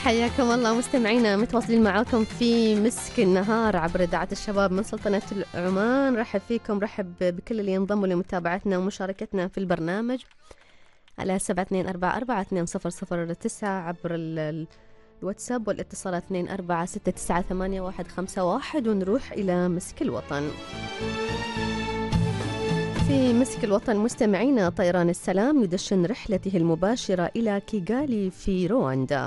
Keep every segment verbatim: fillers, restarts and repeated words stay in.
حياكم الله مستمعينا، متواصلين معاكم في مسك النهار عبر إذاعة الشباب من سلطنة عمان. رحب فيكم، رحب بكل اللي ينضموا لمتابعتنا ومشاركتنا في البرنامج على سبعة اثنين أربعة أربعة اثنين صفر صفر تسعة عبر الواتساب، والاتصال اثنين أربعة ستة تسعة ثمانية واحد خمسة واحد. ونروح إلى مسك الوطن. في مسك الوطن مستمعينا، طيران السلام يدشن رحلته المباشرة إلى كيغالي في رواندا.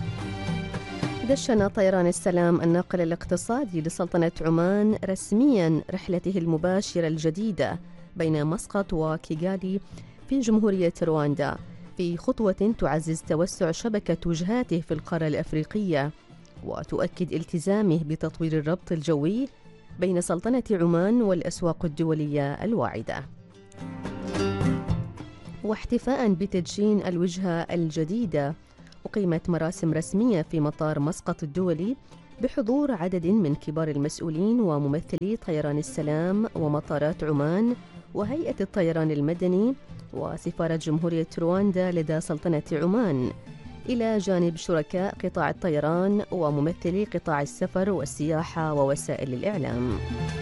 دشن طيران السلام الناقل الاقتصادي لسلطنة عمان رسميا رحلته المباشرة الجديدة بين مسقط وكيغالي في جمهورية رواندا، في خطوة تعزز توسع شبكة وجهاته في القارة الأفريقية وتؤكد التزامه بتطوير الربط الجوي بين سلطنة عمان والأسواق الدولية الواعدة. واحتفاء بتدشين الوجهة الجديدة، أقيمت مراسم رسمية في مطار مسقط الدولي بحضور عدد من كبار المسؤولين وممثلي طيران السلام ومطارات عمان وهيئة الطيران المدني وسفارة جمهورية رواندا لدى سلطنة عمان، إلى جانب شركاء قطاع الطيران وممثلي قطاع السفر والسياحة ووسائل الإعلام.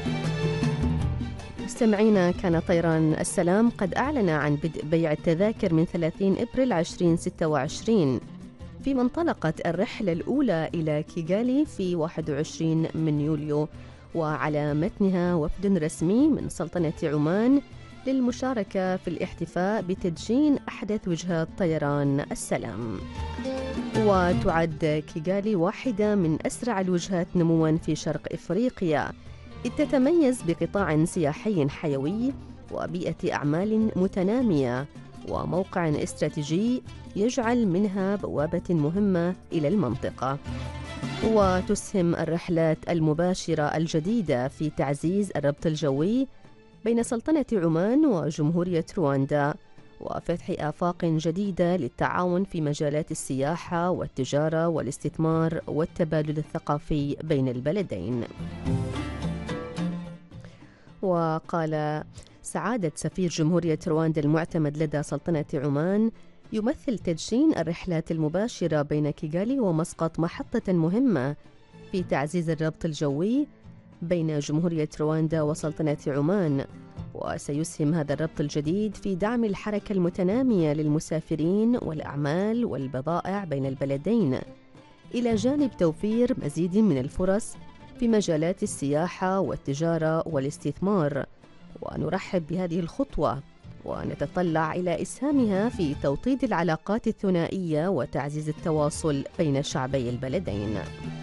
مستمعينا، كان طيران السلام قد أعلن عن بدء بيع التذاكر من ثلاثين أبريل ألفين وستة وعشرين، فيما انطلقت الرحلة الأولى إلى كيغالي في واحد وعشرين من يوليو، وعلى متنها وفد رسمي من سلطنة عمان للمشاركة في الاحتفاء بتدشين أحدث وجهات طيران السلام. وتعد كيغالي واحدة من أسرع الوجهات نمواً في شرق إفريقيا، إذ تتميز بقطاع سياحي حيوي وبيئة أعمال متنامية وموقع استراتيجي يجعل منها بوابة مهمة إلى المنطقة. وتسهم الرحلات المباشرة الجديدة في تعزيز الربط الجوي بين سلطنة عمان وجمهورية رواندا، وفتح آفاق جديدة للتعاون في مجالات السياحة والتجارة والاستثمار والتبادل الثقافي بين البلدين. وقال سعادة سفير جمهورية رواندا المعتمد لدى سلطنة عمان: يمثل تدشين الرحلات المباشرة بين كيغالي ومسقط محطة مهمة في تعزيز الربط الجوي بين جمهورية رواندا وسلطنة عمان، وسيسهم هذا الربط الجديد في دعم الحركة المتنامية للمسافرين والأعمال والبضائع بين البلدين، إلى جانب توفير مزيد من الفرص في مجالات السياحة والتجارة والاستثمار. ونرحب بهذه الخطوة ونتطلع إلى إسهامها في توطيد العلاقات الثنائية وتعزيز التواصل بين شعبي البلدين.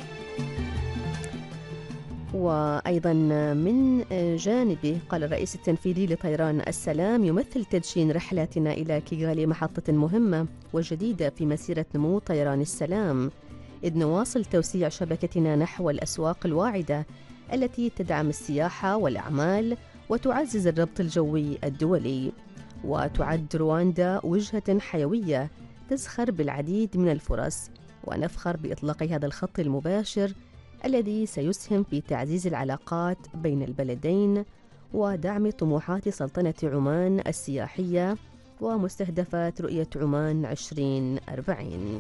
وأيضا من جانبه قال الرئيس التنفيذي لطيران السلام: يمثل تدشين رحلاتنا إلى كيغالي محطة مهمة وجديدة في مسيرة نمو طيران السلام، إذ نواصل توسيع شبكتنا نحو الأسواق الواعدة التي تدعم السياحة والأعمال وتعزز الربط الجوي الدولي. وتعد رواندا وجهة حيوية تزخر بالعديد من الفرص، ونفخر بإطلاق هذا الخط المباشر الذي سيسهم في تعزيز العلاقات بين البلدين ودعم طموحات سلطنة عمان السياحية ومستهدفات رؤية عمان عشرين أربعين.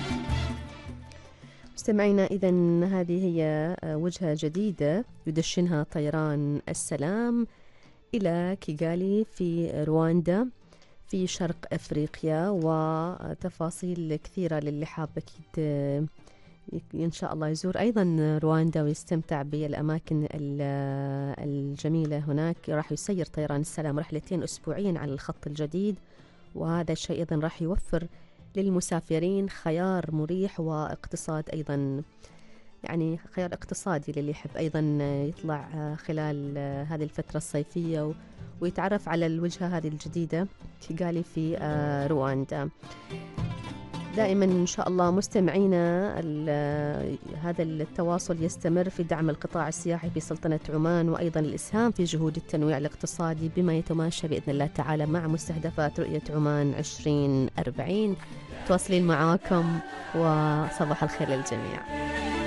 مستمعينا، إذن هذه هي وجهة جديدة يدشنها طيران السلام إلى كيغالي في رواندا في شرق أفريقيا، وتفاصيل كثيرة للي حاب أكيد إن شاء الله يزور أيضا رواندا ويستمتع بالأماكن الجميلة هناك. راح يسير طيران السلام رحلتين أسبوعيا على الخط الجديد، وهذا الشيء أيضا راح يوفر للمسافرين خيار مريح واقتصاد أيضا، يعني خيار اقتصادي للي يحب أيضا يطلع خلال هذه الفترة الصيفية ويتعرف على الوجهة هذه الجديدة كيغالي في رواندا. دائما إن شاء الله مستمعينا هذا التواصل يستمر في دعم القطاع السياحي في سلطنة عمان، وأيضا الإسهام في جهود التنويع الاقتصادي بما يتماشى بإذن الله تعالى مع مستهدفات رؤية عمان عشرين أربعين. تواصلين معاكم وصباح الخير للجميع.